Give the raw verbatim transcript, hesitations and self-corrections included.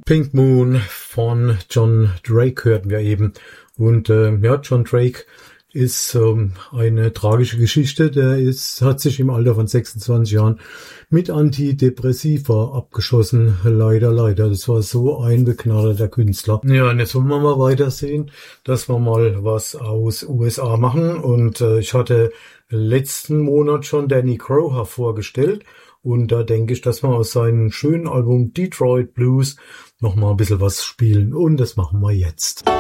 Pink Moon von John Drake hörten wir eben. Und äh, ja, John Drake ist ähm, eine tragische Geschichte. Der ist, hat sich im Alter von sechsundzwanzig Jahren mit Antidepressiva abgeschossen. Leider, leider. Das war so ein begnadeter Künstler. Ja, und jetzt wollen wir mal weitersehen, dass wir mal was aus U S A machen. Und äh, ich hatte letzten Monat schon Danny Crowe vorgestellt. Und da denke ich, dass wir aus seinem schönen Album Detroit Blues noch mal ein bisschen was spielen. Und das machen wir jetzt.